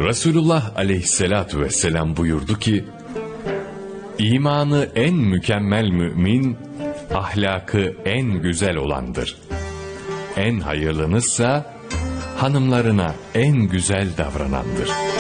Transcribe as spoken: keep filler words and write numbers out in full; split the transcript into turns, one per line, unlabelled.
Resulullah aleyhissalatu vesselam buyurdu ki, İmanı en mükemmel mümin, ahlakı en güzel olandır. En hayırlınızsa, hanımlarına en güzel davranandır.